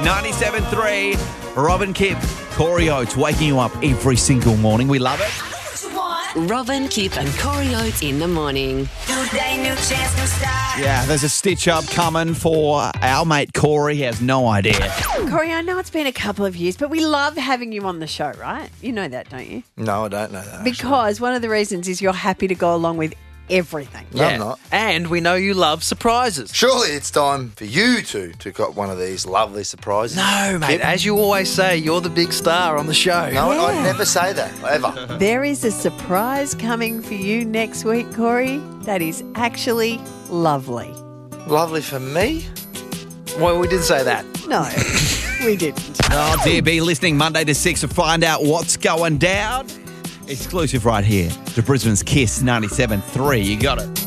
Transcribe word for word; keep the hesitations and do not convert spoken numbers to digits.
ninety-seven point three, Robin Kipp, Corey Oates, waking you up every single morning. We love it. Robin, Kipp and Corey Oates in the morning. New day, new chance, new start. Yeah, there's a stitch up coming for our mate Corey. He has no idea. Corey, I know it's been a couple of years, but we love having you on the show, right? You know that, don't you? No, I don't know that. Because one of the reasons is you're happy to go along with everything. No, I'm not. And we know you love surprises. Surely it's time for you two to got one of these lovely surprises. No, mate. As you always say, you're the big star on the show. No, Yeah. I never say that, ever. There is a surprise coming for you next week, Corey, that is actually lovely. Lovely for me? Well, we did say that. No, we didn't. Oh, dear, be listening Monday to six to find out what's going down. Exclusive right here to Brisbane's Kiss ninety-seven point three. You got it.